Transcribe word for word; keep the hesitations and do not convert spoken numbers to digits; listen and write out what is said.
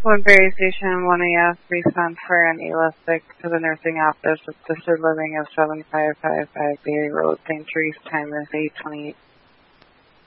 Woodbury Station, one A F, respond for an elastic to the nursing office, assisted living of seven five five five Bay Road, Saint Therese. Time is eight twenty-eight.